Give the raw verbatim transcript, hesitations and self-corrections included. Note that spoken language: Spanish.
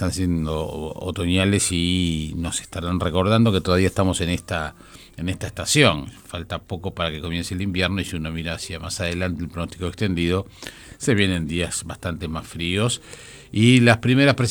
están siendo otoñales y nos estarán recordando que todavía estamos en esta en esta estación. Falta poco para que comience el invierno y si uno mira hacia más adelante el pronóstico extendido, se vienen días bastante más fríos y las primeras